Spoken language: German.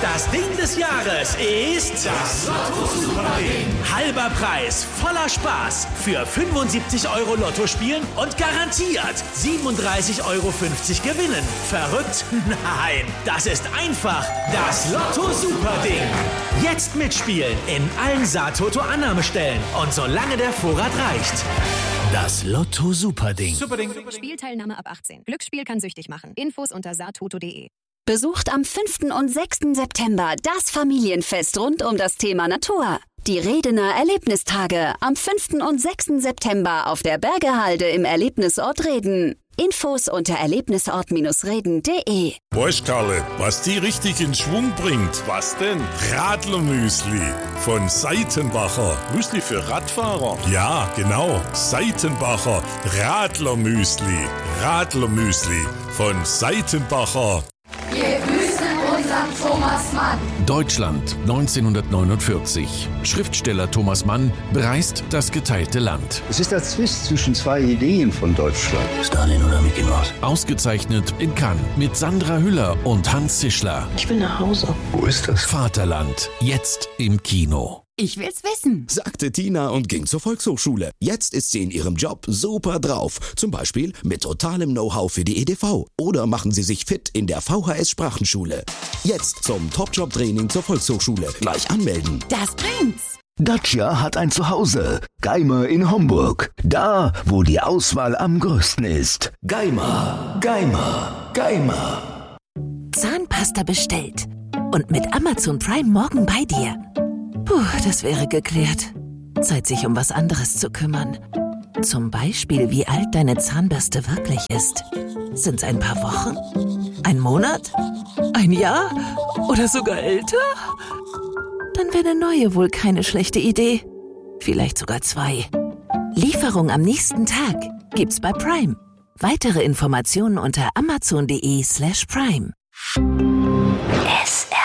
Das Ding des Jahres ist das Lotto-Super-Ding. Halber Preis, voller Spaß. Für 75 € Lotto spielen und garantiert 37,50 € gewinnen. Verrückt? Nein, das ist einfach das Lotto-Super-Ding. Jetzt mitspielen in allen Saatoto-Annahmestellen und solange der Vorrat reicht. Das Lotto-Super-Ding. Spielteilnahme ab 18. Glücksspiel kann süchtig machen. Infos unter saatoto.de. Besucht am 5. und 6. September das Familienfest rund um das Thema Natur. Die Redener Erlebnistage am 5. und 6. September auf der Bergehalde im Erlebnisort Reden. Infos unter erlebnisort-reden.de. Weißt, Karle, was die richtig in Schwung bringt? Was denn? Radlermüsli von Seitenbacher. Müsli für Radfahrer? Ja, genau. Seitenbacher Radlermüsli. Radlermüsli von Seitenbacher. Wir grüßen unseren Thomas Mann. Deutschland 1949. Schriftsteller Thomas Mann bereist das geteilte Land. Es ist der Zwist zwischen zwei Ideen von Deutschland. Stalin oder Mickey Mouse? Ausgezeichnet in Cannes mit Sandra Hüller und Hans Zischler. Ich will nach Hause. Wo ist das? Vaterland, jetzt im Kino. Ich will's wissen, sagte Tina und ging zur Volkshochschule. Jetzt ist sie in ihrem Job super drauf. Zum Beispiel mit totalem Know-how für die EDV. Oder machen Sie sich fit in der VHS-Sprachenschule. Jetzt zum Top-Job-Training zur Volkshochschule. Gleich anmelden. Das bringt's. Dacia hat ein Zuhause. Geimer in Homburg. Da, wo die Auswahl am größten ist. Geimer. Zahnpasta bestellt. Und mit Amazon Prime morgen bei dir. Puh, das wäre geklärt. Zeit, sich um was anderes zu kümmern. Zum Beispiel, wie alt deine Zahnbürste wirklich ist. Sind's ein paar Wochen? Ein Monat? Ein Jahr? Oder sogar älter? Dann wäre eine neue wohl keine schlechte Idee. Vielleicht sogar 2. Lieferung am nächsten Tag gibt's bei Prime. Weitere Informationen unter amazon.de/prime. SR